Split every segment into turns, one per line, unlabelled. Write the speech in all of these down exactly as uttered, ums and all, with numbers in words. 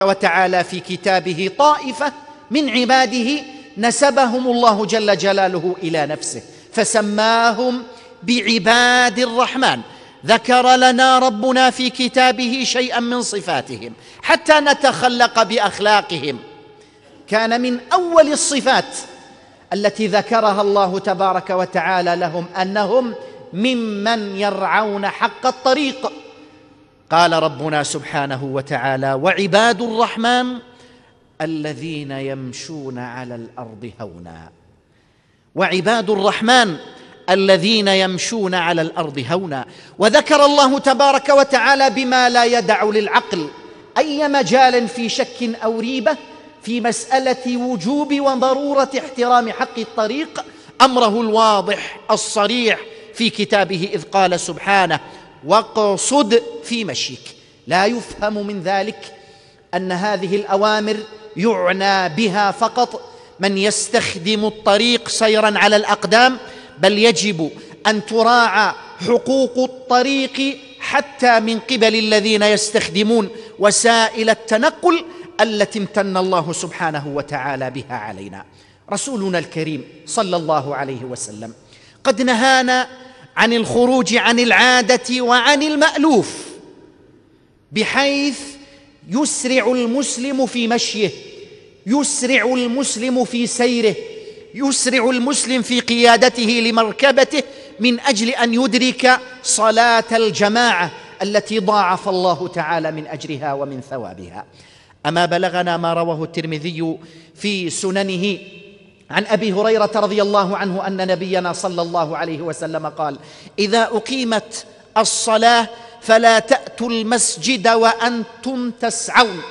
وتعالى في كتابه طائفة من عباده نسبهم الله جل جلاله إلى نفسه فسماهم بعباد الرحمن. ذكر لنا ربنا في كتابه شيئا من صفاتهم حتى نتخلق بأخلاقهم. كان من أول الصفات التي ذكرها الله تبارك وتعالى لهم أنهم ممن يرعون حق الطريق. قال ربنا سبحانه وتعالى: وعباد الرحمن الذين يمشون على الأرض هونا. وعباد الرحمن الذين يمشون على الأرض هونا. وذكر الله تبارك وتعالى بما لا يدع للعقل أي مجال في شك أو ريبة في مسألة وجوب وضرورة احترام حق الطريق أمره الواضح الصريح في كتابه، إذ قال سبحانه: واقصد في مشيك. لا يفهم من ذلك أن هذه الأوامر يعنى بها فقط من يستخدم الطريق سيرا على الأقدام، بل يجب أن تراعى حقوق الطريق حتى من قبل الذين يستخدمون وسائل التنقل التي امتن الله سبحانه وتعالى بها علينا. رسولنا الكريم صلى الله عليه وسلم قد نهانا عن الخروج عن العادة وعن المألوف، بحيث يسرع المسلم في مشيه، يسرع المسلم في سيره، يسرع المسلم في قيادته لمركبته من أجل أن يدرك صلاة الجماعة التي ضاعف الله تعالى من أجرها ومن ثوابها. أما بلغنا ما رواه الترمذي في سننه عن أبي هريرة رضي الله عنه أن نبينا صلى الله عليه وسلم قال: إذا أقيمت الصلاة فلا تأتوا المسجد وأنتم تسعون،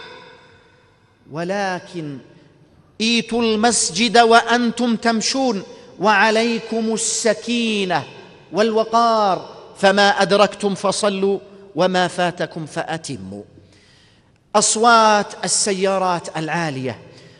ولكن ائتوا المسجد وأنتم تمشون، وعليكم السكينة والوقار، فما أدركتم فصلوا وما فاتكم فأتموا. أصوات السيارات العالية،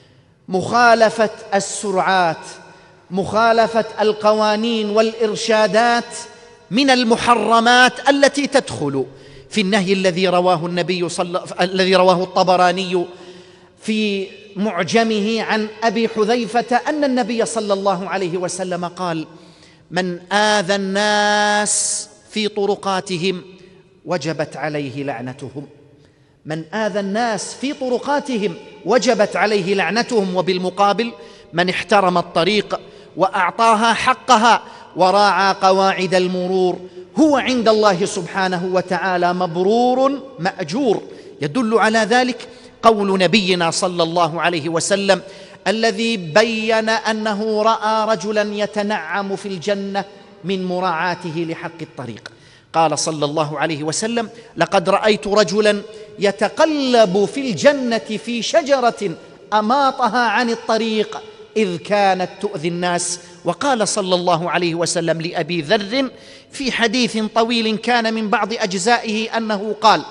مخالفة السرعات، مخالفة القوانين والإرشادات من المحرمات التي تدخل في النهي الذي رواه النبي صلى الذي رواه الطبراني في معجمه عن أبي حذيفة أن النبي صلى الله عليه وسلم قال: من آذى الناس في طرقاتهم وجبت عليه لعنتهم. من آذى الناس في طرقاتهم وجبت عليه لعنتهم. وبالمقابل من احترم الطريق وأعطاها حقها وراعى قواعد المرور هو عند الله سبحانه وتعالى مبرور مأجور. يدل على ذلك قول نبينا صلى الله عليه وسلم الذي بين أنه رأى رجلا يتنعم في الجنة من مراعاته لحق الطريق. قال صلى الله عليه وسلم: لقد رأيت رجلا يتقلب في الجنة في شجرة أماطها عن الطريق إذ كانت تؤذي الناس. وقال صلى الله عليه وسلم لأبي ذر في حديث طويل كان من بعض أجزائه أنه قال: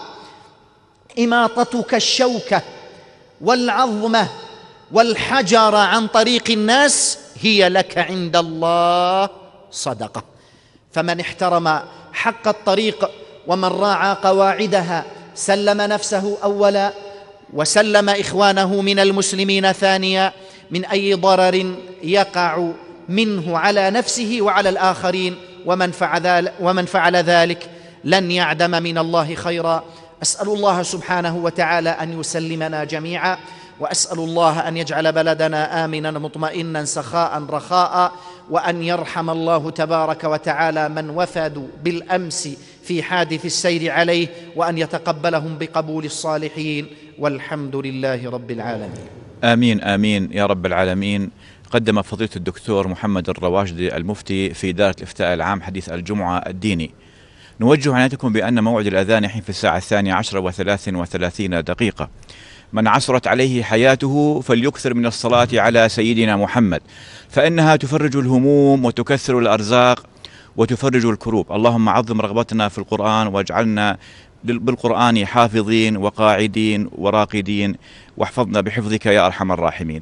إماطتك الشوكة والعظمة والحجر عن طريق الناس هي لك عند الله صدقة. فمن احترم حق الطريق ومن راعى قواعدها سلم نفسه أولا، وسلم إخوانه من المسلمين ثانيا من أي ضرر يقع منه على نفسه وعلى الآخرين، ومن فعل, ومن فعل ذلك لن يعدم من الله خيرا. أسأل الله سبحانه وتعالى أن يسلمنا جميعا، وأسأل الله أن يجعل بلدنا آمنا مطمئنا سخاء رخاء، وأن يرحم الله تبارك وتعالى من وفدوا بالأمس في حادث السير عليه، وأن يتقبلهم بقبول الصالحين، والحمد لله رب العالمين.
آمين آمين يا رب العالمين. قدم فضيلة الدكتور محمد الرواشدي المفتي في إدارة الإفتاء العام حديث الجمعة الديني. نوجه عنايتكم بأن موعد الأذان حين في الساعة الثانية عشرة وثلاث وثلاثين دقيقة. من عسرت عليه حياته فليكثر من الصلاة على سيدنا محمد، فإنها تفرج الهموم وتكثر الأرزاق وتفرج الكروب. اللهم عظم رغبتنا في القرآن، واجعلنا بالقرآن حافظين وقاعدين وراقدين، واحفظنا بحفظك يا أرحم الراحمين.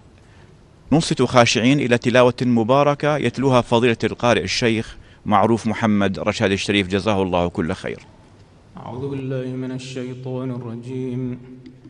ننصت خاشعين إلى تلاوة مباركة يتلوها فضيلة القارئ الشيخ معروف محمد رشاد الشريف، جزاه الله كل خير.
أعوذ بالله من الشيطان الرجيم.